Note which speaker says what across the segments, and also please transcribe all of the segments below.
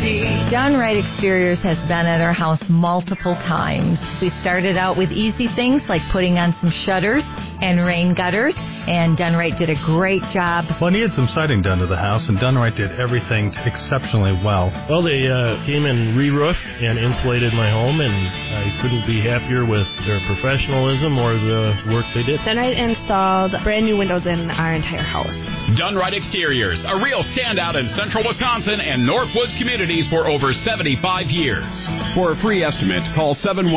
Speaker 1: see.
Speaker 2: Done Right Exteriors has been at our house multiple times. We started out with easy things like putting on some shutters and rain gutters, and Done Right did a great job.
Speaker 3: Well, I needed some siding done to the house, and Done Right did everything exceptionally well.
Speaker 4: Well, they came and re-roofed and insulated my home, and I couldn't be happier with their professionalism or the work they did.
Speaker 5: Then I installed brand new windows in our entire house.
Speaker 6: Done Right Exteriors, a real standout in central Wisconsin and Northwoods communities for over 75 years. For a free estimate, call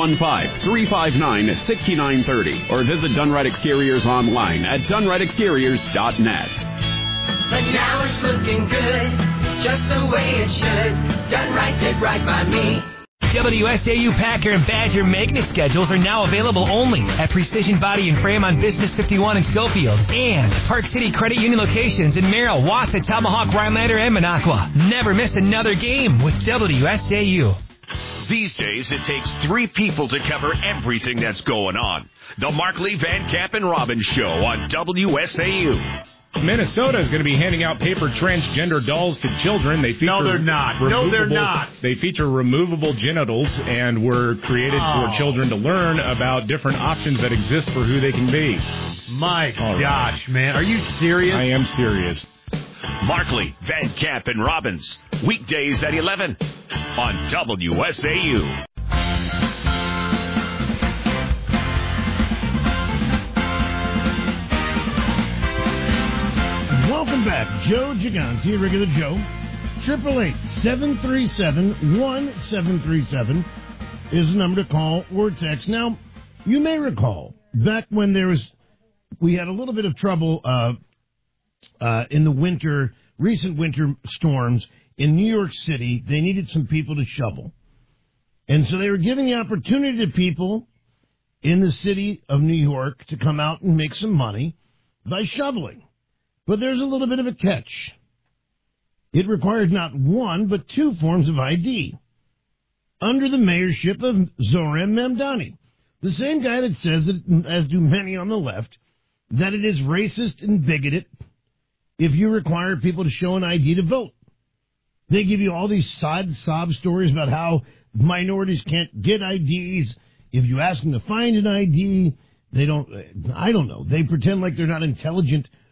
Speaker 6: 715-359-6930 or visit Done Right Exteriors online at DoneRightExteriors.net.
Speaker 1: But now it's looking good, just the way it should. Done Right did right by me.
Speaker 7: WSAU Packer and Badger maintenance schedules are now available only at Precision Body and Frame on Business 51 in Schofield and Park City Credit Union locations in Merrill, Wausau, Tomahawk, Rhinelander, and Minocqua. Never miss another game with WSAU.
Speaker 8: These days, it takes 3 people to cover everything that's going on. The Markley, Van Camp, and Robbins Show on WSAU.
Speaker 9: Minnesota is going to be handing out paper transgender dolls to children. They feature
Speaker 10: No, they're not. No, they're not.
Speaker 9: They feature removable genitals and were created for children to learn about different options that exist for who they can be.
Speaker 10: My gosh, man. Are you serious?
Speaker 9: I am serious.
Speaker 8: Markley, Van Camp, and Robbins. Weekdays at 11 on WSAU.
Speaker 11: Welcome back. Joe Gigante, regular Joe. 888-737-1737 is the number to call or text. Now, you may recall, back when we had a little bit of trouble in the recent winter storms in New York City. They needed some people to shovel. And so they were giving the opportunity to people in the city of New York to come out and make some money by shoveling. But there's a little bit of a catch. It required not one, but 2 forms of ID. Under the mayorship of Zoran Mamdani, the same guy that says, that, as do many on the left, that it is racist and bigoted if you require people to show an ID to vote. They give you all these sad sob stories about how minorities can't get IDs. If you ask them to find an ID, they don't, I don't know. They pretend like they're not intelligent